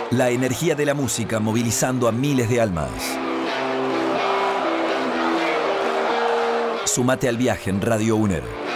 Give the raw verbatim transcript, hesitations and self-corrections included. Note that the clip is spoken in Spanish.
La energía de la música movilizando a miles de almas. Sumate al viaje en Radio UNER.